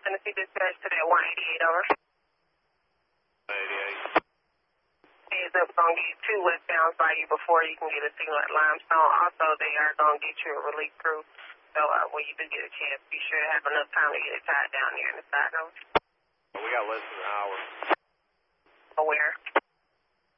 Tennessee dispatch to that 188 over. 88. Heads up, going to get 2 westbounds by you before you can get a signal at Limestone. Also, they are going to get you a relief crew. So when you do get a chance, be sure to have enough time to get it tied down there in the side notes. We got less than an hour. Where?